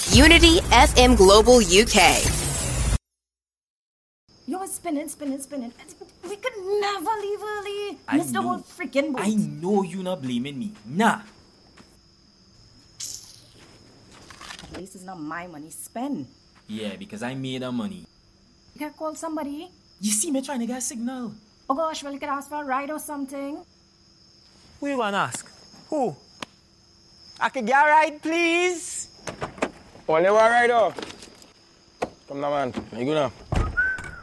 Unity FM Global UK. You're spinning. We could never leave early. Missed the whole freaking boat. I know you not blaming me. Nah. At least it's not my money spent. Yeah, because I made her money. You can call somebody. You see me trying to get a signal. Oh gosh, well, you could ask for a ride or something. Who you want to ask? Who? I could get a ride, please? Only one ride up. Come now, man. You go now.